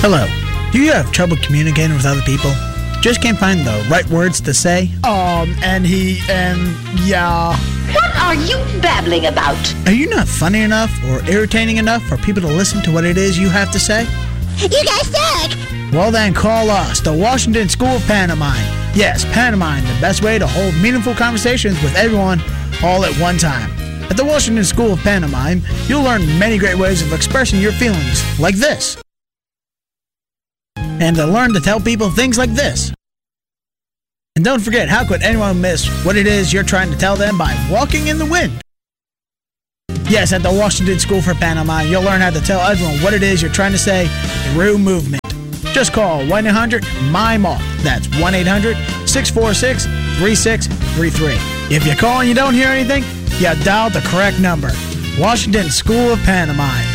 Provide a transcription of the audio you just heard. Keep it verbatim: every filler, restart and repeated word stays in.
Hello. Do you have trouble communicating with other people? Just can't find the right words to say? Um, and he, and yeah. What are you babbling about? Are you not funny enough or irritating enough for people to listen to what it is you have to say? You guys suck! Well then, call us, the Washington School of Pantomime. Yes, Pantomime, the best way to hold meaningful conversations with everyone all at one time. At the Washington School of Pantomime, you'll learn many great ways of expressing your feelings, like this. And to learn to tell people things like this. And don't forget, how could anyone miss what it is you're trying to tell them by walking in the wind? Yes, at the Washington School for Pantomime, you'll learn how to tell everyone what it is you're trying to say through movement. Just call one eight hundred mime off. That's one eight hundred six four six three six three three. If you call and you don't hear anything, you dialed the correct number. Washington School of Pantomime.